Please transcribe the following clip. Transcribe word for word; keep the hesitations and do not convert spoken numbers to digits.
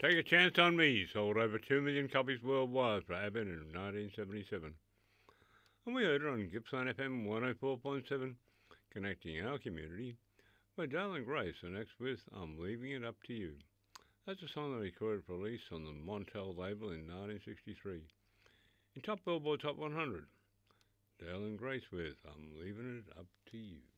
Take a Chance on Me sold over two million copies worldwide for ABBA in nineteen seventy-seven. And we heard it on Gippsland F M one oh four point seven, connecting our community, by Dale and Grace, and next with I'm Leaving It Up to You. That's a song they recorded for release on the Montel label in nineteen sixty-three. In Top Billboard Top one hundred, Dale and Grace with I'm Leaving It Up to You.